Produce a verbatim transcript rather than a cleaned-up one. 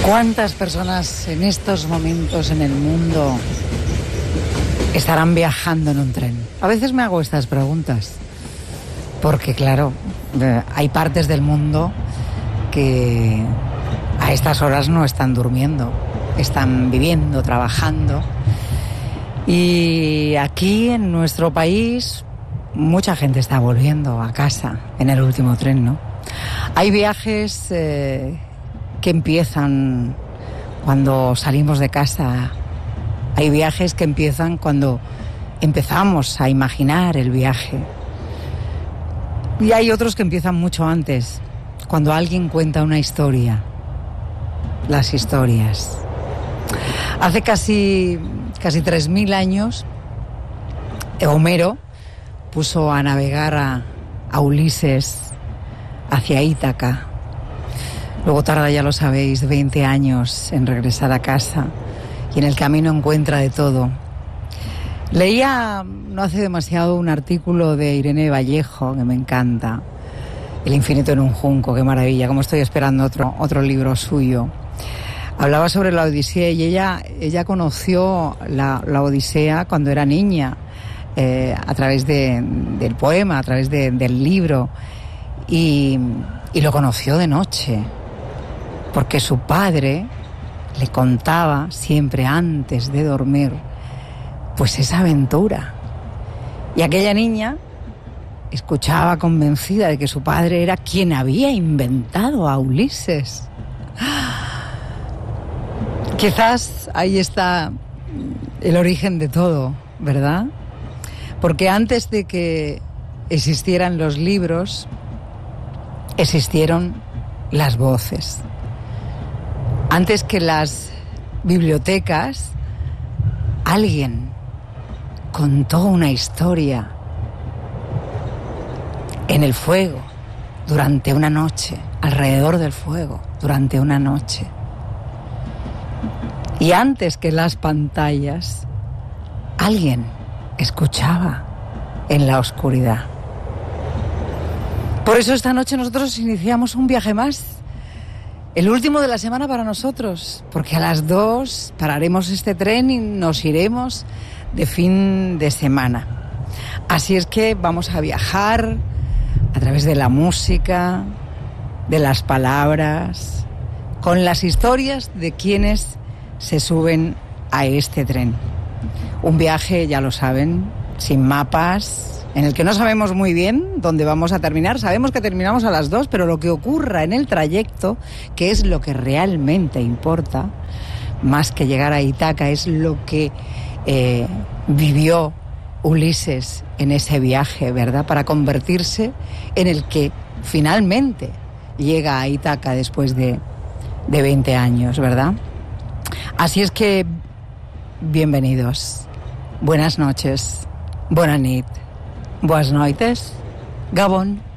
¿Cuántas personas en estos momentos en el mundo estarán viajando en un tren? A veces me hago estas preguntas, porque claro, hay partes del mundo que a estas horas no están durmiendo, están viviendo, trabajando. Y aquí en nuestro país mucha gente está volviendo a casa en el último tren, ¿no? Hay viajes eh, que empiezan cuando salimos de casa. Hay viajes que empiezan cuando empezamos a imaginar el viaje. Y hay otros que empiezan mucho antes, cuando alguien cuenta una historia. Las historias. Hace casi, casi tres mil años, Homero puso a navegar a, a Ulises hacia Ítaca. Luego tarda, ya lo sabéis, veinte años en regresar a casa y en el camino encuentra de todo. Leía no hace demasiado un artículo de Irene Vallejo que me encanta, El infinito en un junco, qué maravilla, como estoy esperando otro, otro libro suyo. Hablaba sobre la Odisea y ella, ella conoció la, la Odisea cuando era niña, eh, a través de, del poema, a través de, del libro, y, y lo conoció de noche, porque su padre le contaba siempre antes de dormir, pues esa aventura. Y aquella niña escuchaba convencida de que su padre era quien había inventado a Ulises. Quizás ahí está el origen de todo, ¿verdad? Porque antes de que existieran los libros, existieron las voces. Antes que las bibliotecas, alguien contó una historia en el fuego, durante una noche, alrededor del fuego, durante una noche. Y antes que las pantallas, alguien escuchaba en la oscuridad. Por eso esta noche nosotros iniciamos un viaje más, el último de la semana para nosotros, porque a las dos pararemos este tren y nos iremos de fin de semana. Así es que vamos a viajar a través de la música, de las palabras, con las historias de quienes se suben a este tren. Un viaje, ya lo saben, sin mapas, en el que no sabemos muy bien dónde vamos a terminar. Sabemos que terminamos a las dos, pero lo que ocurra en el trayecto, que es lo que realmente importa, más que llegar a Ítaca, es lo que eh, vivió Ulises en ese viaje, ¿verdad? Para convertirse en el que finalmente llega a Ítaca después de, de veinte años, ¿verdad? Así es que, bienvenidos, buenas noches, buena nit, buenas noites, Gabón.